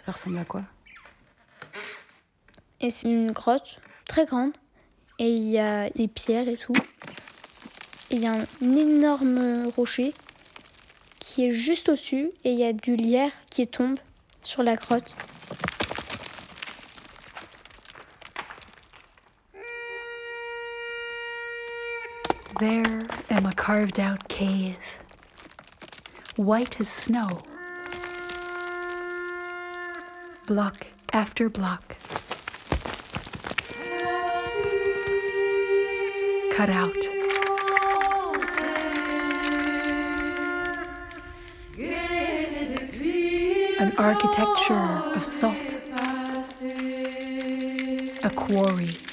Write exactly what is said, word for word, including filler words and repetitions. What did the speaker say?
Ça ressemble à quoi? Et c'est une grotte très grande. Et il y a des pierres et tout. Et il y a un énorme rocher qui est juste au-dessus. Et il y a du lierre qui tombe sur la grotte. There am a carved-out cave, white as snow. Block after block. Cut out. An architecture of salt. A quarry.